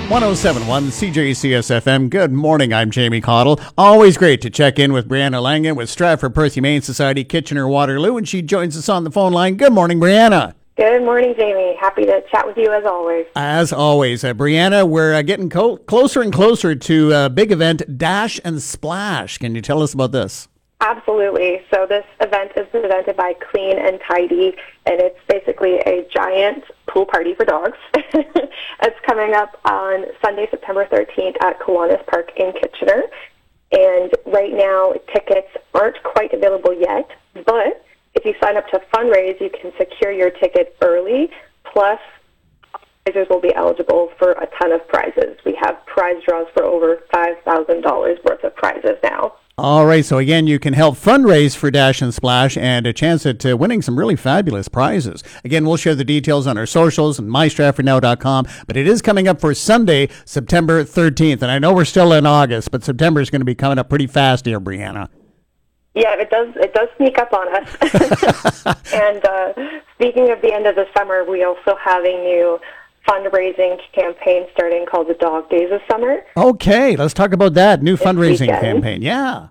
1071 CJCS FM. Good morning, I'm Jamie Cottle. Always great to check in with Brianna Langan with Stratford Perth Humane Society, Kitchener-Waterloo, and she joins us on the phone line. Good morning, Brianna. Good morning, Jamie. Happy to chat with you as always. As always, Brianna, we're getting closer and closer to a big event, Dash and Splash. Can you tell us about this? Absolutely. So this event is presented by Clean and Tidy, and it's basically a giant pool party for dogs. It's coming up on Sunday, September 13th at Kiwanis Park in Kitchener. And right now, tickets aren't quite available yet, but if you sign up to fundraise, you can secure your ticket early, plus fundraisers will be eligible for a ton of prizes. We have prize draws for over $5,000 worth of prizes now. All right, so again, you can help fundraise for Dash and Splash and a chance at winning some really fabulous prizes. Again, we'll share the details on our socials and mystratfordnow.com, but it is coming up for Sunday, September 13th. And I know we're still in August, but September is going to be coming up pretty fast here, Brianna. Yeah, it does sneak up on us. And speaking of the end of the summer, we also have a new fundraising campaign starting called the Dog Days of Summer. Okay, let's talk about that new fundraising campaign. Yeah,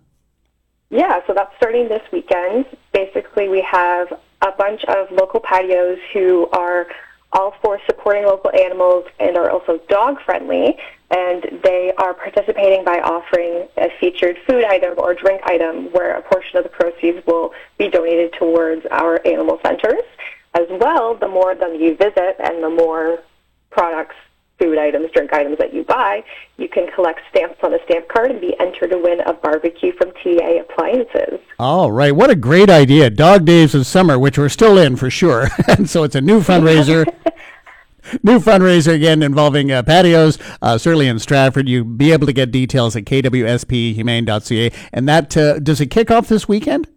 so that's starting this weekend. Basically, we have a bunch of local patios who are all for supporting local animals and are also dog-friendly, and they are participating by offering a featured food item or drink item where a portion of the proceeds will be donated towards our animal centers. As well, the more of them you visit and the more products, food items, drink items that you buy, you can collect stamps on a stamp card and be entered to win a barbecue from TA Appliances. All right. What a great idea. Dog Days of Summer, which we're still in for sure. And so it's a new fundraiser. New fundraiser again involving patios, certainly in Stratford. You'll be able to get details at kwsphumane.ca. And that, does it kick off this weekend?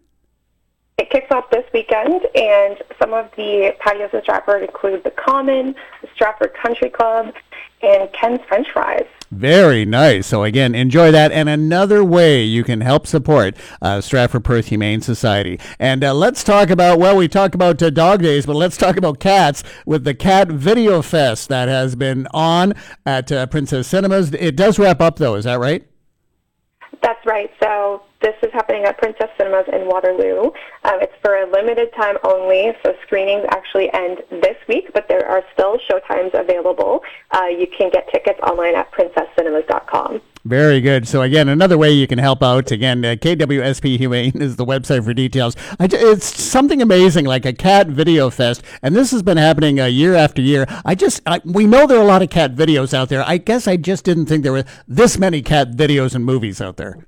It kicks off this weekend, and some of the patios in Stratford include the Common, the Stratford Country Club, and Ken's French Fries. Very nice. So again, enjoy that. And another way you can help support Stratford Perth Humane Society. And let's talk about, well, we talked about Dog Days, but let's talk about cats with the Cat Video Fest that has been on at Princess Cinemas. It does wrap up, though. Is that right? That's right. So this is happening at Princess Cinemas in Waterloo. It's for a limited time only, so screenings actually end this week, but there are still showtimes available. You can get tickets online at princesscinemas.com. Very good. So again, another way you can help out. Again, KWSP Humane is the website for details. It's something amazing, like a cat video fest, and this has been happening year after year. We know there are a lot of cat videos out there. I guess I just didn't think there were this many cat videos and movies out there.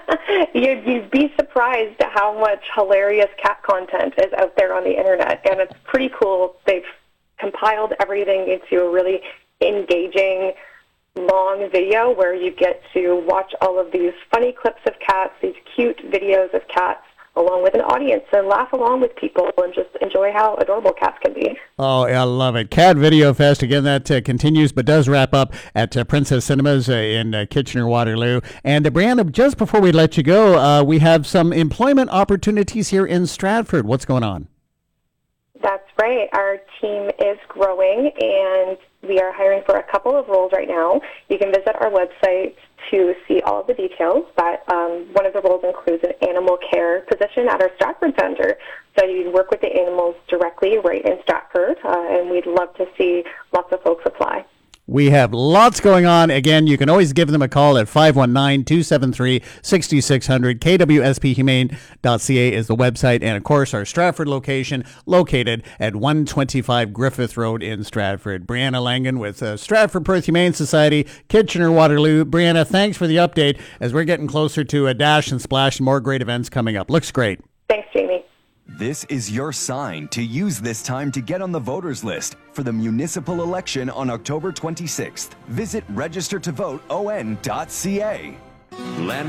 You'd be surprised at how much hilarious cat content is out there on the internet, and it's pretty cool. They've compiled everything into a really engaging long video where you get to watch all of these funny clips of cats, these cute videos of cats, along with an audience, and laugh along with people and just enjoy how adorable cats can be. Oh, I love it. Cat Video Fest, again, that continues but does wrap up at Princess Cinemas in Kitchener-Waterloo. And Brianna, just before we let you go, we have some employment opportunities here in Stratford. What's going on? That's right. Our team is growing, and we are hiring for a couple of roles right now. You can visit our website to see all of the details, but one of the roles includes an animal care position at our Stratford Center. So you work with the animals directly right in Stratford, and we'd love to see lots of folks apply. We have lots going on. Again, you can always give them a call at 519-273-6600. KWSPHumane.ca is the website. And, of course, our Stratford location located at 125 Griffith Road in Stratford. Brianna Langan with Stratford Perth Humane Society, Kitchener-Waterloo. Brianna, thanks for the update as we're getting closer to a Dash and Splash and more great events coming up. Looks great. Thanks, Jamie. This is your sign to use this time to get on the voters list for the municipal election on October 26th. Visit registertovoteon.ca.